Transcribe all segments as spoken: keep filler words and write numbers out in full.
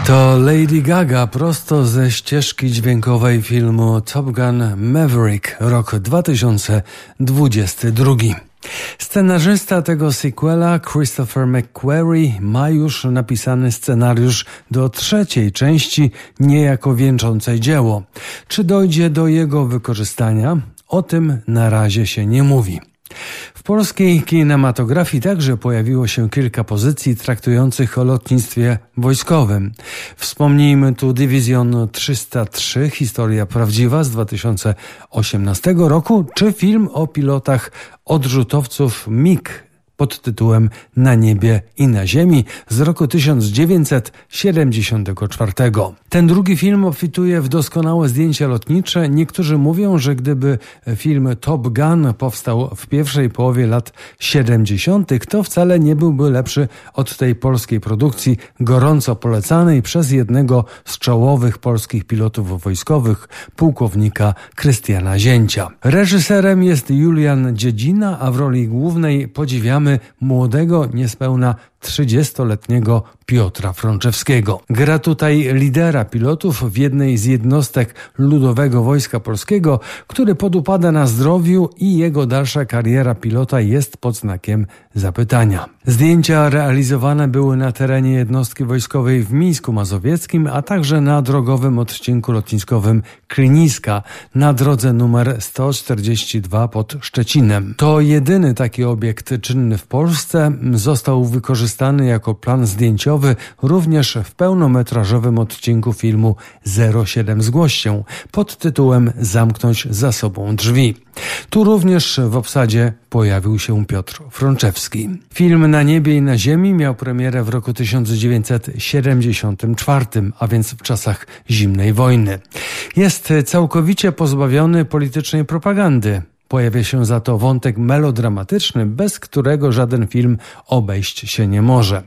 To Lady Gaga prosto ze ścieżki dźwiękowej filmu Top Gun Maverick, rok dwa tysiące dwudziesty drugi. Scenarzysta tego sequela, Christopher McQuarrie, ma już napisany scenariusz do trzeciej części, niejako wieńczącej dzieło. Czy dojdzie do jego wykorzystania? O tym na razie się nie mówi. W polskiej kinematografii także pojawiło się kilka pozycji traktujących o lotnictwie wojskowym. Wspomnijmy tu Dywizjon trzysta trzy, historia prawdziwa z dwa tysiące osiemnastego roku, czy film o pilotach odrzutowców MiG pod tytułem Na niebie i na ziemi z roku tysiąc dziewięćset siedemdziesiątego czwartego. Ten drugi film obfituje w doskonałe zdjęcia lotnicze. Niektórzy mówią, że gdyby film Top Gun powstał w pierwszej połowie lat siedemdziesiątych, to wcale nie byłby lepszy od tej polskiej produkcji, gorąco polecanej przez jednego z czołowych polskich pilotów wojskowych, pułkownika Krystiana Zięcia. Reżyserem jest Julian Dziedzina, a w roli głównej podziwiamy młodego, niespełna trzydziestoletniego Piotra Frączewskiego. Gra tutaj lidera pilotów w jednej z jednostek Ludowego Wojska Polskiego, który podupada na zdrowiu i jego dalsza kariera pilota jest pod znakiem zapytania. Zdjęcia realizowane były na terenie jednostki wojskowej w Mińsku Mazowieckim, a także na drogowym odcinku lotniskowym Kryniska na drodze numer sto czterdzieści dwa pod Szczecinem. To jedyny taki obiekt czynny w Polsce. Został wykorzystany jako plan zdjęciowy również w pełnometrażowym odcinku filmu zero siedem Zgłoś się pod tytułem Zamknąć za sobą drzwi. Tu również w obsadzie pojawił się Piotr Frączewski. Film Na niebie i na ziemi miał premierę w roku tysiąc dziewięćset siedemdziesiątym czwartym, a więc w czasach zimnej wojny. Jest całkowicie pozbawiony politycznej propagandy. Pojawia się za to wątek melodramatyczny, bez którego żaden film obejść się nie może.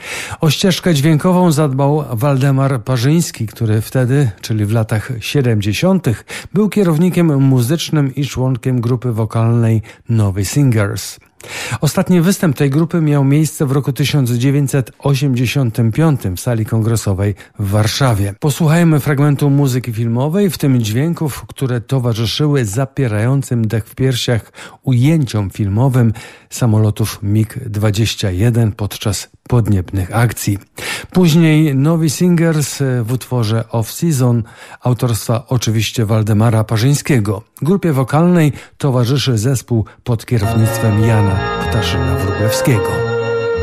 O ścieżkę dźwiękową zadbał Waldemar Parzyński, który wtedy, czyli w latach siedemdziesiątych, był kierownikiem muzycznym i członkiem grupy wokalnej Novi Singers. Ostatni występ tej grupy miał miejsce w roku tysiąc dziewięćset osiemdziesiątym piątym w sali kongresowej w Warszawie. Posłuchajmy fragmentu muzyki filmowej, w tym dźwięków, które towarzyszyły zapierającym dech w piersiach ujęciom filmowym samolotów MiG dwadzieścia jeden podczas podniebnych akcji. Później Novi Singers w utworze Off Season, autorstwa oczywiście Waldemara Parzyńskiego. Grupie wokalnej towarzyszy zespół pod kierownictwem Jana Ptaszyna Wróblewskiego.